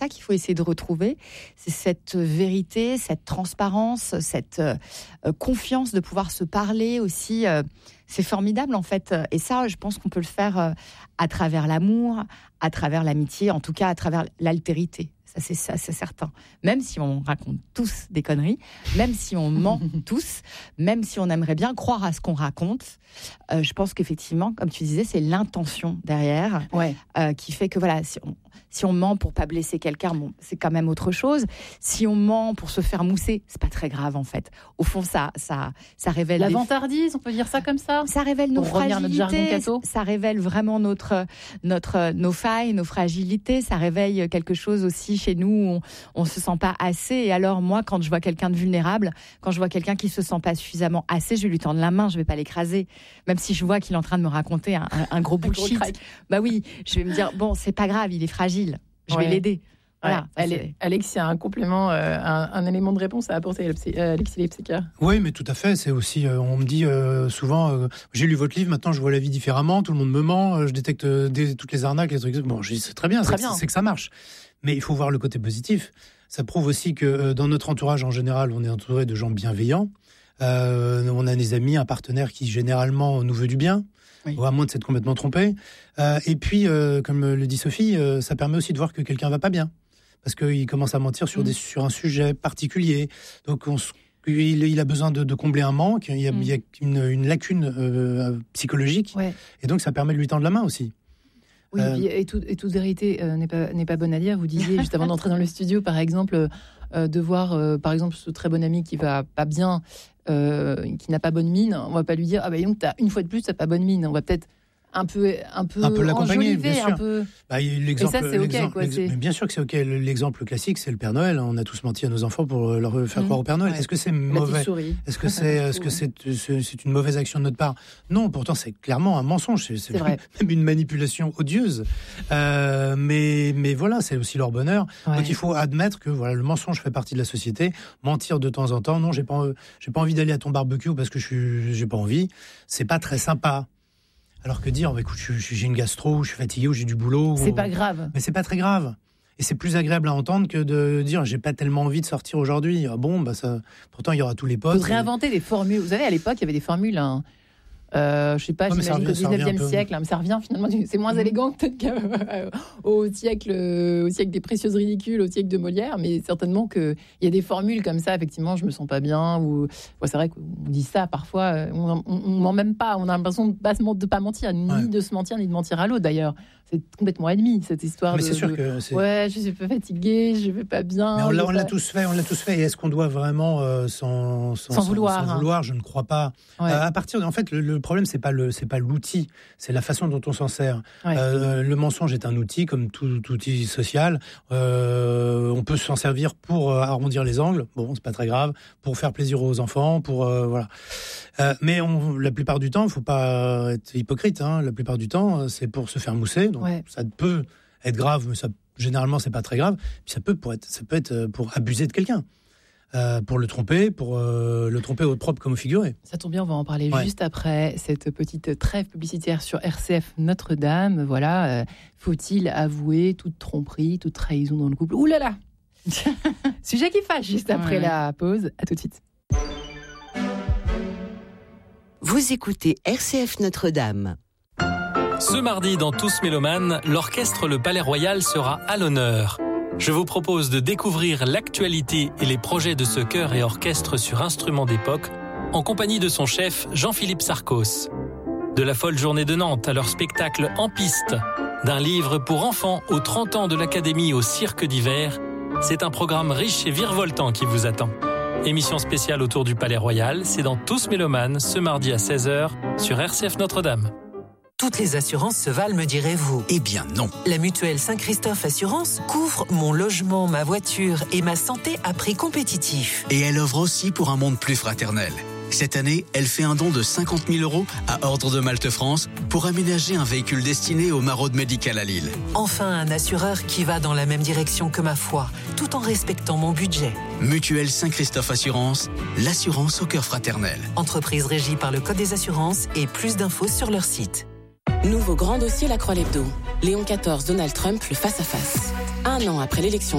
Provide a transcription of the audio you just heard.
ça qu'il faut essayer de retrouver, c'est cette vérité, cette transparence, cette confiance de pouvoir se parler aussi. C'est formidable en fait. Et ça, je pense qu'on peut le faire à travers l'amour, à travers l'amitié, en tout cas à travers l'altérité. Ça, c'est certain. Même si on raconte tous des conneries, même si on ment tous, même si on aimerait bien croire à ce qu'on raconte, je pense qu'effectivement, comme tu disais, c'est l'intention derrière qui fait que voilà, si on ment pour pas blesser quelqu'un, bon, c'est quand même autre chose. Si on ment pour se faire mousser, c'est pas très grave en fait. Au fond, ça révèle la vantardise, on peut dire ça comme ça. Ça révèle nos fragilités. Ça révèle vraiment nos failles, nos fragilités. Ça réveille quelque chose aussi chez nous où on se sent pas assez. Et alors moi, quand je vois quelqu'un de vulnérable, quand je vois quelqu'un qui se sent pas suffisamment assez, je vais lui tendre la main, je vais pas l'écraser, même si je vois qu'il est en train de me raconter un gros bullshit. Bah oui, je vais me dire bon, c'est pas grave, il est fragile. Je vais l'aider. Voilà, Alex, il y a un complément, un élément de réponse à apporter à Alexis Lipsica. Oui, mais tout à fait. C'est aussi, on me dit souvent, j'ai lu votre livre, maintenant je vois la vie différemment, tout le monde me ment, je détecte toutes les arnaques, les trucs. Bon, je dis, c'est très bien, c'est que ça marche. Mais il faut voir le côté positif. Ça prouve aussi que dans notre entourage, en général, on est entouré de gens bienveillants. On a des amis, un partenaire qui, généralement, nous veut du bien. Oui. Ou à moins de s'être complètement trompé. Et puis, comme le dit Sophie, ça permet aussi de voir que quelqu'un va pas bien. Parce qu'il commence à mentir sur un sujet particulier. Donc, il a besoin de combler un manque. Il y a une lacune psychologique. Ouais. Et donc, ça permet de lui tendre la main aussi. Oui, et toute vérité n'est pas bonne à dire. Vous disiez, juste avant d'entrer dans le studio, par exemple, de voir, par exemple, ce très bon ami qui va pas bien, qui n'a pas bonne mine, on va pas lui dire, ah bah donc une fois de plus, t'as pas bonne mine. On va peut-être un peu l'accompagner, bien sûr. Un peu... et ça, c'est OK, quoi. Mais bien sûr que c'est OK. L'exemple classique, c'est le Père Noël. On a tous menti à nos enfants pour leur faire croire au Père Noël. Ouais. Est-ce que c'est mauvais ? Est-ce que c'est une mauvaise action de notre part ? Non, pourtant, c'est clairement un mensonge. C'est même une manipulation odieuse. Mais voilà, c'est aussi leur bonheur. Ouais. Donc, il faut admettre que voilà, le mensonge fait partie de la société. Mentir de temps en temps. Non, j'ai pas envie d'aller à ton barbecue parce que j'ai pas envie. C'est pas très sympa. Alors que dire, écoute, j'ai une gastro, je suis fatigué ou j'ai du boulot. C'est pas grave. Mais c'est pas très grave. Et c'est plus agréable à entendre que de dire, j'ai pas tellement envie de sortir aujourd'hui. Ah bon, bah ça. Pourtant, il y aura tous les potes. Il faudrait inventer des formules. Vous savez, à l'époque, il y avait des formules. Je sais pas, j'imagine qu'au 19e siècle, mais ça revient finalement. C'est moins élégant peut-être qu'au siècle des précieuses ridicules, au siècle de Molière, mais certainement qu'il y a des formules comme ça. Effectivement, je me sens pas bien. Ou c'est vrai qu'on dit ça parfois. On ment même pas. On a l'impression de pas mentir, ni de se mentir, ni de mentir à l'autre. D'ailleurs, c'est complètement ennemi cette histoire. Mais c'est sûr que c'est... ouais, je suis pas fatiguée, je vais pas bien. Mais on l'a tous fait. Et est-ce qu'on doit vraiment sans vouloir, je ne crois pas. Ouais. À partir en fait, le problème c'est pas l'outil, c'est la façon dont on s'en sert. Ouais. Le mensonge est un outil comme tout outil social. On peut s'en servir pour arrondir les angles. Bon, c'est pas très grave. Pour faire plaisir aux enfants, voilà. Mais la plupart du temps, il faut pas être hypocrite. La plupart du temps, c'est pour se faire mousser. Donc ça peut être grave, mais généralement c'est pas très grave. Puis ça peut être pour abuser de quelqu'un. Pour le tromper au propre comme au figuré. Ça tombe bien, on va en parler juste après cette petite trêve publicitaire sur RCF Notre-Dame. Voilà, faut-il avouer toute tromperie, toute trahison dans le couple ? Ouh là là. Sujet qui fâche juste après la pause. À tout de suite. Vous écoutez RCF Notre-Dame. Ce mardi, dans Tous Mélomanes, l'orchestre Le Palais Royal sera à l'honneur. Je vous propose de découvrir l'actualité et les projets de ce chœur et orchestre sur instruments d'époque, en compagnie de son chef Jean-Philippe Sarcos. De la folle journée de Nantes à leur spectacle En piste, d'un livre pour enfants aux 30 ans de l'Académie au cirque d'hiver, c'est un programme riche et virevoltant qui vous attend. Émission spéciale autour du Palais Royal, c'est dans Tous Mélomanes, ce mardi à 16h, sur RCF Notre-Dame. Toutes les assurances se valent, me direz-vous. Eh bien non. La mutuelle Saint-Christophe Assurance couvre mon logement, ma voiture et ma santé à prix compétitif. Et elle œuvre aussi pour un monde plus fraternel. Cette année, elle fait un don de 50 000 € à Ordre de Malte France pour aménager un véhicule destiné aux maraudes médicales à Lille. Enfin, un assureur qui va dans la même direction que ma foi, tout en respectant mon budget. Mutuelle Saint-Christophe Assurance, l'assurance au cœur fraternel. Entreprise régie par le Code des assurances et plus d'infos sur leur site. Nouveau grand dossier La Croix l'Hebdo. Léon XIV, Donald Trump, le face-à-face. 1 an après l'élection